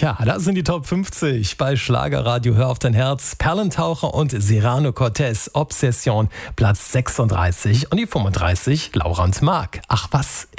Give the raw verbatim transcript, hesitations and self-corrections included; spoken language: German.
Tja, das sind die Top fünfzig bei Schlagerradio Hör auf dein Herz. Perlentaucher und Serrano Cortez, Obsession, Platz sechsunddreißig und die fünfunddreißig, Laura und Marc. Ach was.